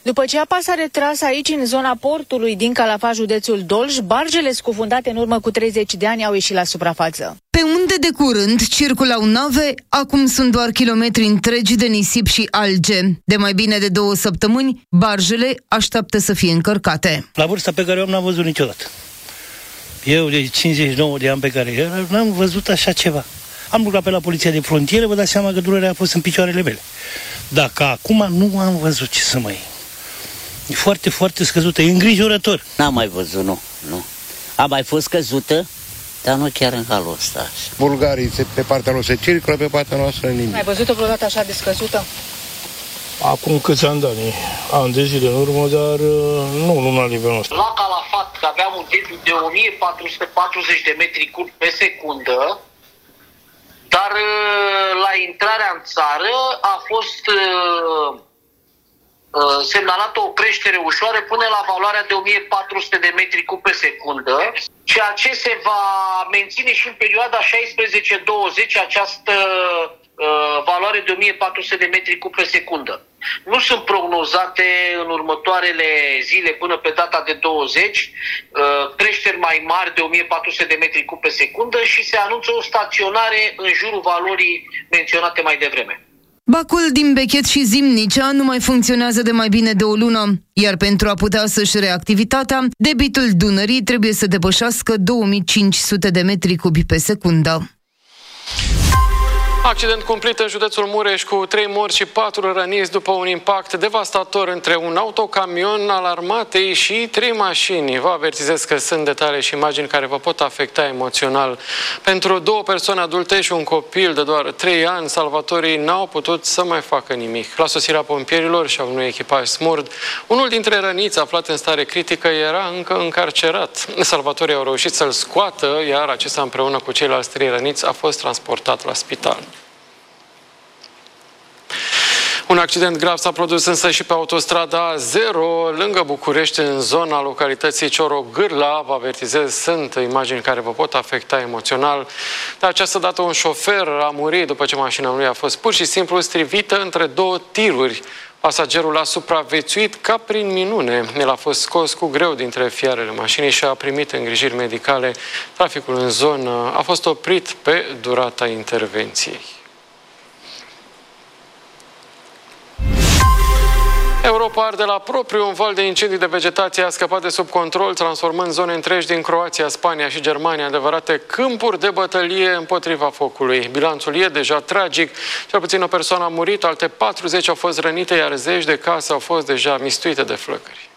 După ce apa s-a retras aici, în zona portului din Calafat, județul Dolj, barjele scufundate în urmă cu 30 de ani au ieșit la suprafață. Pe unde de curând circulau nave, acum sunt doar kilometri întregi de nisip și alge. De mai bine de 2 săptămâni, barjele așteaptă să fie încărcate. La vârsta pe care o am, n-am văzut niciodată. Eu, de 59 de ani pe care eram, n-am văzut așa ceva. Am lucrat pe la Poliția de Frontieră, vă dați seama că durerea a fost în picioarele mele. Dacă acum nu am văzut ce să mai... E foarte, foarte scăzută, e îngrijorător. N-am mai văzut, nu. A mai fost scăzută, dar nu chiar în halul ăsta. Bulgarii pe partea lor se circulă, pe partea noastră nimic. Ai văzut-o vreodată așa de scăzută? Acum câți ani, ani de zile în urmă, dar nu la nivelul nostru. La Calafat aveam un debit de 1440 de metri cubi pe secundă, dar la intrarea în țară a fost semnalată o creștere ușoară până la valoarea de 1400 de metri cub pe secundă, ceea ce se va menține și în perioada 16-20 această valoare de 1400 de metri cub pe secundă. Nu sunt prognozate în următoarele zile până pe data de 20 creșteri mai mari de 1400 de metri cub pe secundă și se anunță o staționare în jurul valorii menționate mai devreme. Bacul din Bechet și Zimnicea nu mai funcționează de mai bine de o lună, iar pentru a putea să-și reactivitatea, debitul Dunării trebuie să depășească 2500 de metri cubi pe secundă. Accident cumplit în județul Mureș cu 3 morți și 4 răniți după un impact devastator între un autocamion al armatei și 3 mașini. Vă avertizez că sunt detalii și imagini care vă pot afecta emoțional. Pentru 2 persoane adulte și un copil de doar 3 ani, salvatorii n-au putut să mai facă nimic. La sosirea pompierilor și a unui echipaj smurd, unul dintre răniți aflat în stare critică era încă încarcerat. Salvatorii au reușit să-l scoată, iar acesta împreună cu ceilalți 3 răniți a fost transportat la spital. Un accident grav s-a produs însă și pe autostrada A0, lângă București, în zona localității Ciorogârla. Vă avertizez, sunt imagini care vă pot afecta emoțional. De această dată un șofer a murit după ce mașina lui a fost pur și simplu strivită între 2 tiruri. Pasagerul a supraviețuit ca prin minune. El a fost scos cu greu dintre fiarele mașinii și a primit îngrijiri medicale. Traficul în zonă a fost oprit pe durata intervenției. Europa arde la propriu. Un val de incendii de vegetație a scăpat de sub control, transformând zone întregi din Croația, Spania și Germania adevărate câmpuri de bătălie împotriva focului. Bilanțul e deja tragic. Cel puțin o persoană a murit, alte 40 au fost rănite, iar zeci de case au fost deja mistuite de flăcări.